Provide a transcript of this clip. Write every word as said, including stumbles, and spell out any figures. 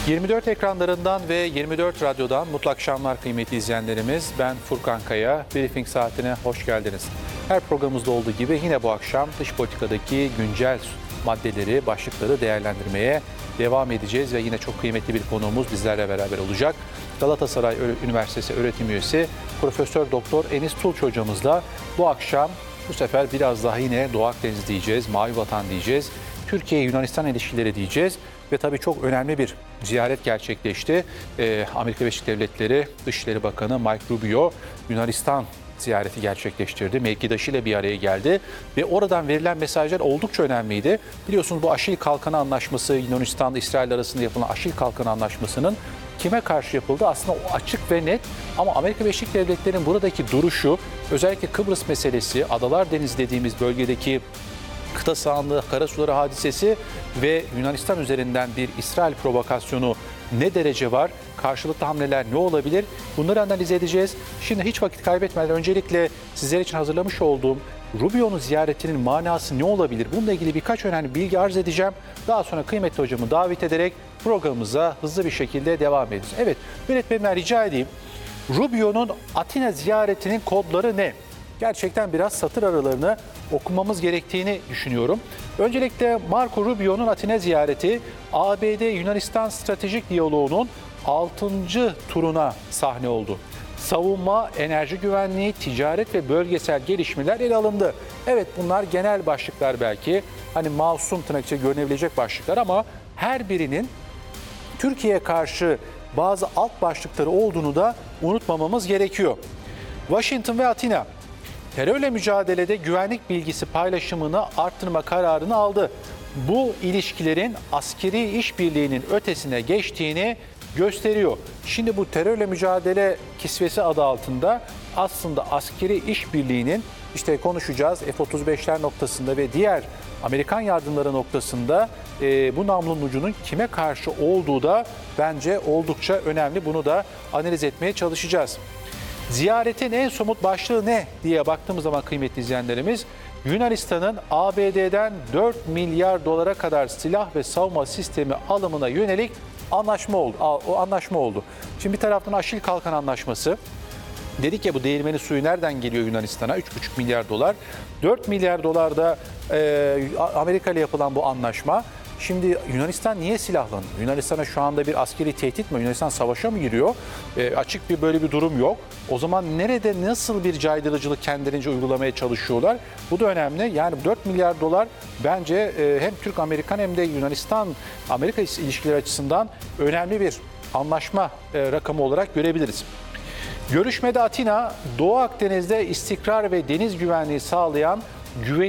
yirmi dört ekranlarından ve yirmi dört radyodan mutlu akşamlar kıymetli izleyenlerimiz. Ben Furkan Kaya. Briefing saatine hoş geldiniz. Her programımızda olduğu gibi yine bu akşam dış politikadaki güncel maddeleri, başlıkları değerlendirmeye devam edeceğiz ve yine çok kıymetli bir konuğumuz bizlerle beraber olacak. Galatasaray Üniversitesi öğretim üyesi Profesör Doktor Enis Tulç hocamızla bu akşam bu sefer biraz daha yine Doğu Akdeniz diyeceğiz, Mavi Vatan diyeceğiz, Türkiye-Yunanistan ilişkileri diyeceğiz. Ve tabii çok önemli bir ziyaret gerçekleşti. Ee, Amerika Birleşik Devletleri Dışişleri Bakanı Mike Rubio Yunanistan ziyareti gerçekleştirdi. Mevkidaşıyla bir araya geldi ve oradan verilen mesajlar oldukça önemliydi. Biliyorsunuz bu Aşil Kalkanı Anlaşması, Yunanistan İsrail arasında yapılan Aşil Kalkanı Anlaşması'nın kime karşı yapıldı? Aslında o açık ve net, ama Amerika Birleşik Devletleri'nin buradaki duruşu, özellikle Kıbrıs meselesi, Adalar Denizi dediğimiz bölgedeki kıta sahanlığı, karasuları hadisesi ve Yunanistan üzerinden bir İsrail provokasyonu ne derece var? Karşılıklı hamleler ne olabilir? Bunları analiz edeceğiz. Şimdi hiç vakit kaybetmeden öncelikle sizler için hazırlamış olduğum Rubio'nun ziyaretinin manası ne olabilir? Bununla ilgili birkaç önemli bilgi arz edeceğim. Daha sonra kıymetli hocamı davet ederek programımıza hızlı bir şekilde devam edeceğiz. Evet, yönetmenimden rica edeyim. Rubio'nun Atina ziyaretinin kodları ne? Gerçekten biraz satır aralarını okumamız gerektiğini düşünüyorum. Öncelikle Marco Rubio'nun Atina ziyareti A B D-Yunanistan stratejik diyaloğunun altıncı turuna sahne oldu. Savunma, enerji güvenliği, ticaret ve bölgesel gelişmeler ele alındı. Evet, bunlar genel başlıklar belki. Hani masum tırnak içinde görünebilecek başlıklar, ama her birinin Türkiye'ye karşı bazı alt başlıkları olduğunu da unutmamamız gerekiyor. Washington ve Atina terörle mücadelede güvenlik bilgisi paylaşımını arttırma kararını aldı. Bu ilişkilerin askeri işbirliğinin ötesine geçtiğini gösteriyor. Şimdi bu terörle mücadele kisvesi adı altında aslında askeri işbirliğinin, işte konuşacağız, F otuz beşler noktasında ve diğer Amerikan yardımları noktasında e, bu namlunun ucunun kime karşı olduğu da bence oldukça önemli. Bunu da analiz etmeye çalışacağız. Ziyaretin en somut başlığı ne diye baktığımız zaman kıymetli izleyenlerimiz, Yunanistan'ın A B D'den dört milyar dolara kadar silah ve savunma sistemi alımına yönelik anlaşma oldu. O anlaşma oldu. Şimdi bir taraftan Aşil Kalkan Anlaşması. Dedik ya, bu değirmeni suyu nereden geliyor Yunanistan'a? üç buçuk milyar dolar. dört milyar dolar da e, Amerika ile yapılan bu anlaşma. Şimdi Yunanistan niye silahlanıyor? Yunanistan'a şu anda bir askeri tehdit mi? Yunanistan savaşa mı giriyor? E, açık bir böyle bir durum yok. O zaman nerede, nasıl bir caydırıcılık kendilerince uygulamaya çalışıyorlar? Bu da önemli. Yani dört milyar dolar bence e, hem Türk-Amerikan hem de Yunanistan-Amerika ilişkileri açısından önemli bir anlaşma e, rakamı olarak görebiliriz. Görüşmede Atina, Doğu Akdeniz'de istikrar ve deniz güvenliği sağlayan güven